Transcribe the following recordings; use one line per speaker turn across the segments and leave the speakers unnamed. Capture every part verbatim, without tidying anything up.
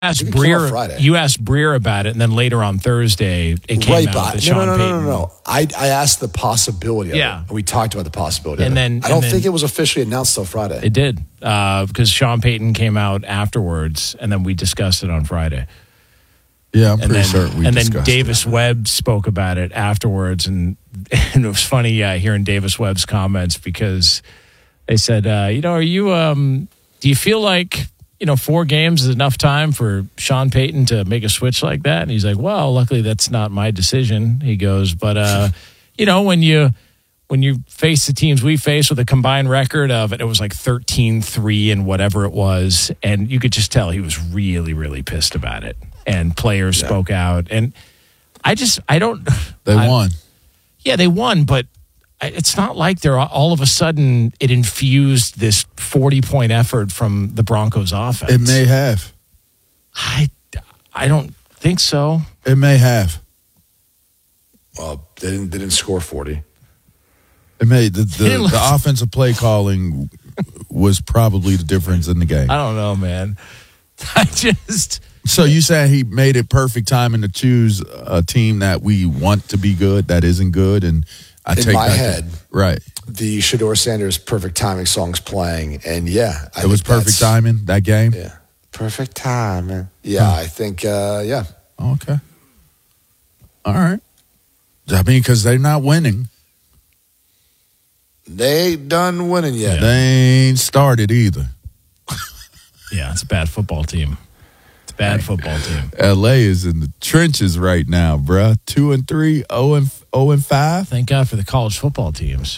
asked Breer, you asked Breer about it, and then later on Thursday, it came
right,
out
but,
that
no,
Sean
no, no,
Payton.
no, no, no. I, I asked the possibility of
yeah.
it. And we talked about the possibility
and
of
then,
it. I don't
then,
think it was officially announced till Friday.
It did, uh, because Sean Payton came out afterwards, and then we discussed it on Friday.
Yeah, I'm
and
pretty
then,
certain we
And
discussed
then Davis
it.
Webb spoke about it afterwards, and, and it was funny uh, hearing Davis Webb's comments because they said, uh, you know, are you, um, do you feel like, you know, four games is enough time for Sean Payton to make a switch like that? And he's like, well, luckily that's not my decision. He goes, but, uh, you know, when you when you face the teams we face with a combined record of, it was like thirteen three and whatever it was, and you could just tell he was really, really pissed about it. And players yeah. spoke out. And I just, I don't.
They
I,
won.
Yeah, they won, but it's not like they're all of a sudden it infused this forty-point effort from the Broncos offense.
It may have.
I, I don't think so.
It may have.
Well, they didn't, they didn't score forty.
It may. The, the, the offensive play calling was probably the difference in the game.
I don't know, man. I just...
So you saying he made it perfect timing to choose a team that we want to be good, that isn't good, and... I
in
take
my
that
head,
to, right?
The Shedeur Sanders "Perfect Timing" song's playing, and yeah, I
it was perfect timing that game.
Yeah, perfect timing. Yeah, huh. I think. Uh, yeah.
Okay. All right. I mean, because they're not winning.
They ain't done winning yet.
Yeah. They ain't started either.
Yeah, it's a bad football team. It's a bad football team.
L A is in the trenches right now, bruh. Two and three, oh and oh and five.
Thank God for the college football teams.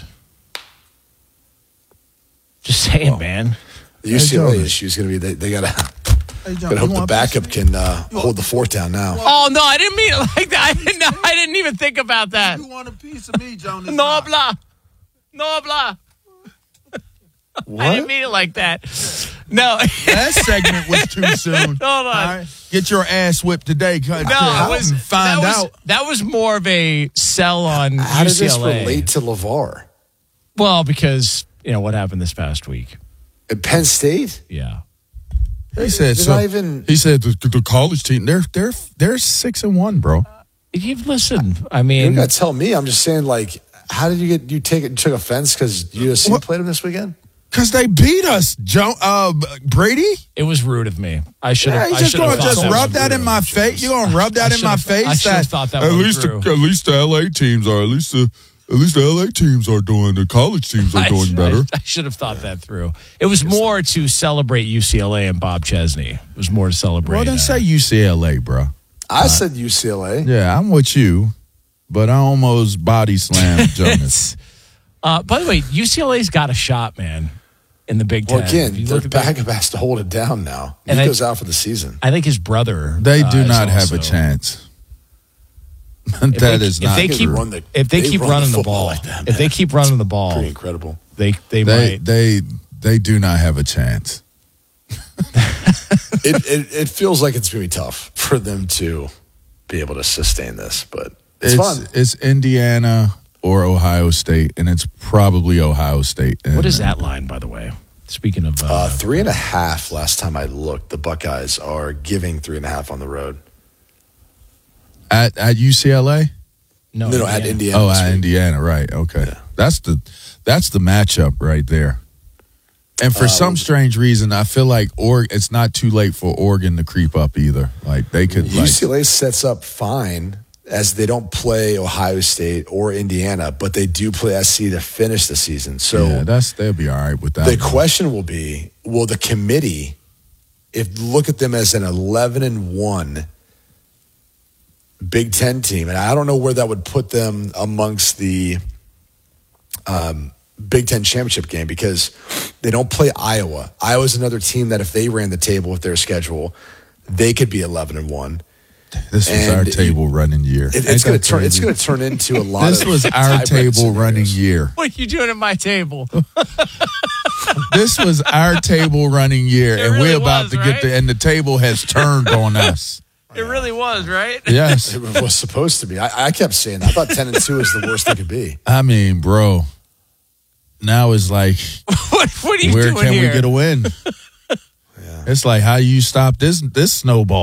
Just saying, well, man.
The U C L A hey, issue is going to be they, they got to. Hey, John, hope the backup can uh, hold the fort down now.
Oh no, I didn't mean it like that. I didn't. I didn't even think about that.
You want a piece of me, Jonas?
No blah, no blah.
What?
I didn't mean it like that. No,
that segment was too soon.
Hold on,
right. Get your ass whipped today. No,
it was,
find
that was,
out.
That was more of a sell on
How
U C L A.
How does this relate to LeVar?
Well, because you know what happened this past week
at Penn State.
Yeah,
he said. So,
even...
He said the, the college team. They're they're they're six and one, bro. Uh,
you listen. I mean,
you're gonna tell me. I'm just saying. Like, how did you get? You take you took offense because U S C what? played them this weekend.
Because they beat us, Joe, uh, Brady.
It was rude of me. I should have.
Yeah, you just going to just rub that in my face. You going to rub that in my face?
I should have thought that.
At least, the, at least the L A teams are. At least the at least the L A teams are doing. The college teams are doing
I,
better.
I, I should have thought that through. It was more to celebrate U C L A and Bob Chesney. It was more to celebrate.
Well, then uh, say U C L A, bro.
I uh, said U C L A.
Yeah, I'm with you, but I almost body slammed Jonas.
uh, by the way, U C L A's got a shot, man. In the Big Ten.
Well, again, their backup has to hold it down now. He goes out for the season.
I think his brother.
They do
uh,
not have
also,
a chance. that
they,
is
if
not.
They keep,
run the,
if they, they keep running the, the ball,
like that,
if they keep running the ball,
pretty incredible.
They they
they
might.
they they do not have a chance.
it, it it feels like it's going to be tough for them to be able to sustain this, but it's,
it's
fun.
It's Indiana or Ohio State, and it's probably Ohio State. And,
what is that line, by the way? Speaking of... Uh,
uh, three and a half last time I looked. The Buckeyes are giving three and a half on the road.
At at U C L A?
No, no, no at Indiana.
Oh, at week. Indiana, right. Okay. Yeah. That's the that's the matchup right there. And for um, some strange reason, I feel like or it's not too late for Oregon to creep up either. Like they could
U C L A
like,
sets up fine as they don't play Ohio State or Indiana, but they do play S C to finish the season. So
yeah, that's they'll be all right with that.
The one. question will be, will the committee, if look at them as an eleven and one Big Ten team, and I don't know where that would put them amongst the um, Big Ten championship game because they don't play Iowa. Iowa's another team that if they ran the table with their schedule, they could be eleven and one.
This was and our table it, running year.
It, it's going to turn. It's going to turn into a lot.
This
of
was our table running year.
What are you doing at my table?
This was our table running year,
it
and
really
we're about
was,
to
right?
get the and the table has turned on us.
It really was, right?
Yes,
it was supposed to be. I, I kept saying that. I thought ten and two is the worst it could be.
I mean, bro, now it's like,
what, what are you
where
doing
can
here?
we get a win?
Yeah.
It's like how you stop this this snowball.